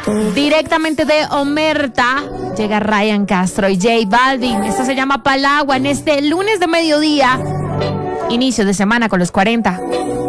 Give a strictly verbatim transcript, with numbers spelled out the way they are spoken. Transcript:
Directamente de Omerta llega Ryan Castro y J Balvin. Esto se llama Palagua en este lunes de mediodía, inicio de semana con los cuarenta.